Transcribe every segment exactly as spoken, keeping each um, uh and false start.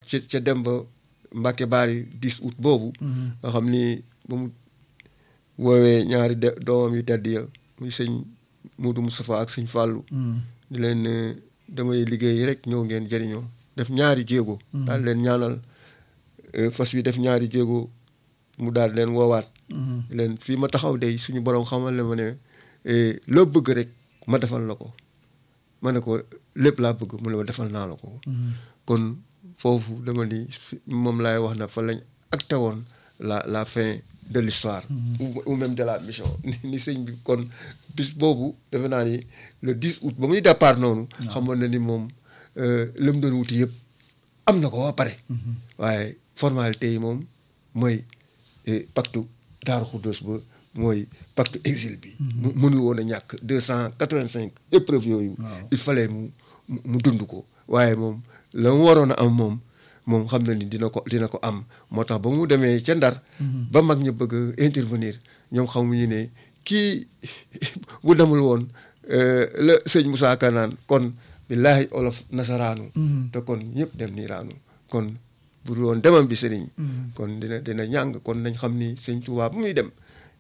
ca ca dem ba Mbàkke Baari dix août boobu nga xam ni ba mu woowee ñaari de doomam yu tedd ya muy sëñ Modou Moustapha ak sëñ Fallou di leen damay liggéey rek ñëw ngeen jëriñoo def ñaari jéego daal leen ñaanal fas wi def ñaari jéego mu daal leen woowaat leen fii ma taxaw day suñu borom xamal ne ma ne loo bëgg rek ma defal la ko ma ne ko lépp laa bëgg mu ne ma defal naa la ko kon foofu dama ni moom laay wax na fa lañ acté woon la la fin de l'histoire ou même de la mission ni sëñ bi kon bis boobu defe naa ni le dix août ba muy départ noonu xamoon na ni moom la mu doon wuti yëpp am na ko ba pare waaye formalité yi moom mooy pacte Daaru Xudoos ba mooy pacte exil bi mënul woon a ñàkk deux cent quatre-vingt-cinq épreuves yooyu il fallait mu mu dund ko waaye moom la mu waroon a am moom moom xam na ni dina ko dina ko am moo tax ba mu demee ca Ndar ba mag ñu bëgg a intervenir ñoom xamuñu ne kii bu demul woon la sëñ Moussa Ka naan kon billaahi olof nasaraanu te kon ñëpp dem niiraanu kon bu doon demam bi sëriñ kon dina dina ñàng kon nañ xam ni sëñ Tuubaa bu muy dem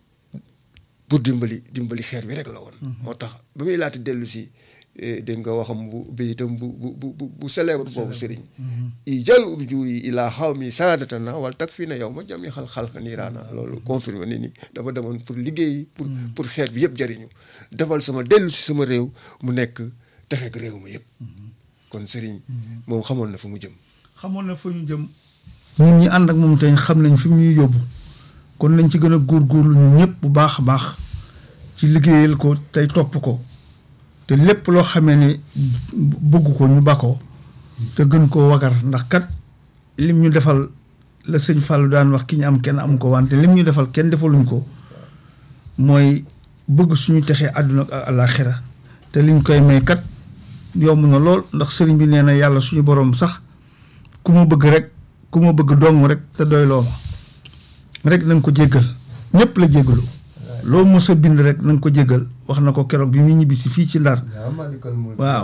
pour dimbali dimbali xeer bi rek la woon moo tax ba muy laata dellu si dégg nga waxam bu béyitam bu bu bu bu célèbre boobu sëriñ i jal urjuur yi ilaa xaw mi saadatana wala tag fii na yow ma jami xal-xal niiraana loolu confirmé ni ni dafa demoon pour liggéey pour pour xeet bi yëpp jëriñu defal sama dellu si sama réew mu nekk texeeg réew ma yëpp kon sëriñ moom xamoon na fa mu jëm xamoon na fa ñu jëm ñun ñi ànd ak moom tey xam nañ fi mu ñuy yóbbu kon nañ ci gën a góorgóorlu ñun ñëpp bu baax a baax ci liggéeyal ko tey topp ko te lépp loo xamee ne bëgg ko ñu bakoo te gën koo wagar ndax kat lim ñu defal la sëñ Fallou daan wax ki ñu am kenn am ko wante lim ñu defal kenn defaluñ ko mooy bëgg suñu texee àdduna ak àllaaxira te liñ koy may kat yomb na lool ndax sëriñ bi nee na yàlla suñu boroom sax ku ma bëgg rek ku ma bëgg dong rek te doy loo ma rek na nga ko jéggal ñëpp la jéggalu loo mos a bind rek na nga ko jéggal wax na ko keroog bi mu ñibbi si fii ci Ndar waaw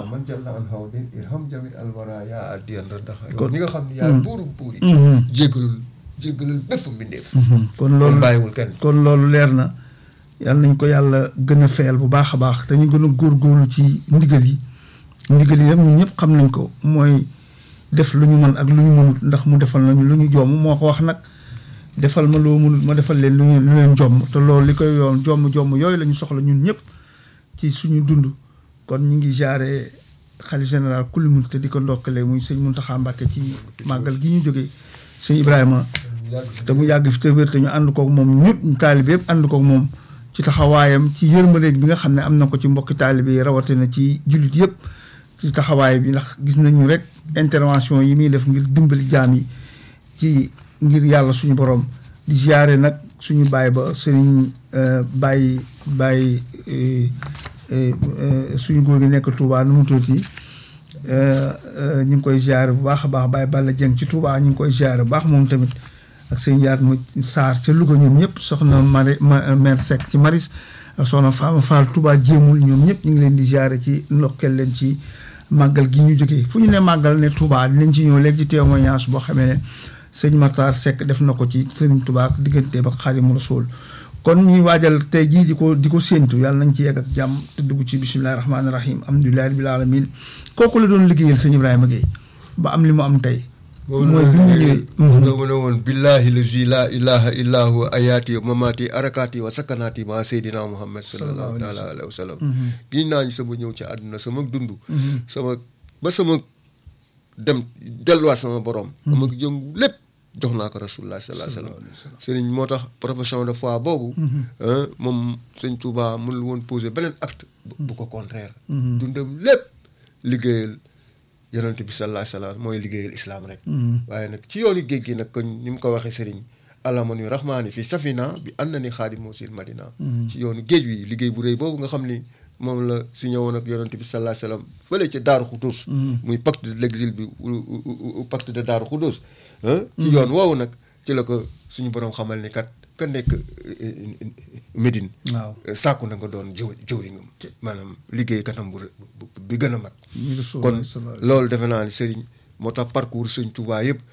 kon ñi nga xam ne yaa buuru buur yi jéggalul jéggalul bépp mbindeef kon loolu bàyyiwul kenn kon loolu leer na yàlla nañ ko yàlla gën a feyal bu baax a baax te ñu gën a góorgóorlu ci ndigal yi ndigal yi yëpp ñun ñëpp xam nañ ko mooy def lu ñu mën ak lu ñu mënut ndax mu defal nañu lu ñu jomm moo ko wax nag defal ma loo mënut ma defal leen lu lu leen jomm te loolu li koy yoon jomm jomm yooyu la ñu soxla ñun ñëpp ci suñu dund kon ñu ngi jaare xalifa général kulli murit te di ko ndokkale muy sëñ Muntaxa Mbàkke ci màggal gi ñu jógee sëñ Ibrahima te mu yàgg fi te wér te ñu ànd kook moom ñëpp taalibe yëpp ànd kook moom ci taxawaayam ci yërmandeeg bi nga xam ne am na ko ci mbokki taalibe yi rawatina ci jullit yëpp ci taxawaay bi ndax gis nañu rek intervention yi muy def ngir dimbali jaam yi ci ngir yàlla suñu borom di ziare nag suñu baay ba sëriñ baay baay suñu góor gi nekk Touba nu mu tuuti ñu ngi koy ziare bu baax a baax Baye Balla Dieng ci Touba ñu ngi koy ziare bu baax moom tamit ak sëñ yaat mu Sarr ca Louga ñoom ñëpp soxna Mari mère Seck ci Maris ak soxna Fama Fall Touba jéemul ñoom ñëpp ñu ngi leen di ziare ci ndokkeel leen ci màggal gi ñu jógee fu ñu ne màggal ne Touba dinañ ci ñëw léegi ci témoignage boo xamee ne sëñ Matar Seck def na ko ci sëriñ Touba ak diggante ba Xaadimu Rasuul kon ñuy waajal tey jii di ko di ko séentu yàlla nañ ci yegg ak jàmm te dugg ci bismillahi rahmaani rahim alhamdulillahi rabbil alamin kooku la doon liggéeyal sëñ Ibrahima Gueye ba am li mu am tey mooy bi ñu ñëwee mu ne woon billahi lazi la ilaha illa huwa ayaati mamaati arakaati wa sakanaati ma seydina Muhammad sallallahu taala alayhi wa sallam giñ naa ñu sama ñëw ci àdduna sama dund sama ba sama dem delluwaat sama borom sama jëngu lépp jox naa ko rasulullah sallallahu alayhi wa sallam sëriñ moo tax profession de foi boobu moom sëñ Touba mënul woon poser beneen acte bu ko contraire dundam lépp liggéeyal yonent bi sallallahu alayhi wa sallam mooy liggéeyal islam rek waaye nag ci yoonu géej gi nag kon ni mu ko waxee sëriñ alaman yu rahmaani fi safina bi ànd na ni xaadimoo sil madina ci yoonu géej wi liggéey bu rëy boobu nga xam ni moom la si ñëwoon ak yonent bi sallallahu alayhi wa sallam fële ca Daaru Xudoos muy pacte de l'exil bi pacte de Daaru Xudoos ci yoon woowu nag ci la ko suñu borom xamal ni kat ka nekk Médine waaw sàkku na nga doon jëw jëwriñam maanaam liggéey katam bu bi gën a mag kon loolu defe naa ni sëriñ moo tax parcours sëñ Touba yëpp